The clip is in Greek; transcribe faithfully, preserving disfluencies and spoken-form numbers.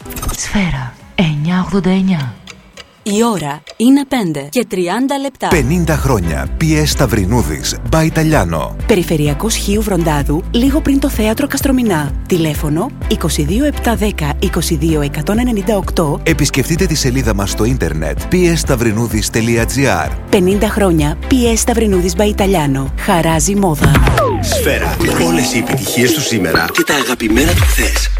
Σφαίρα εννιακόσια ογδόντα εννιά. Η ώρα είναι πέντε και τριάντα λεπτά. πενήντα χρόνια πι ες Σταυρινούδης, by Italiano. Περιφερειακός Χίου Βροντάδου, λίγο πριν το θέατρο Καστρομηνά. Τηλέφωνο είκοσι δύο επτακόσια δέκα είκοσι δύο εκατόν ενενήντα οκτώ. Επισκεφτείτε τη σελίδα μας στο ίντερνετ πι ες σταυρινούδης τελεία τζι άρ. πενήντα χρόνια πι ες Σταυρινούδης by Italiano. Χαράζει μόδα. Σφαίρα. Όλες οι επιτυχίες του σήμερα και τα αγαπημένα του χθες.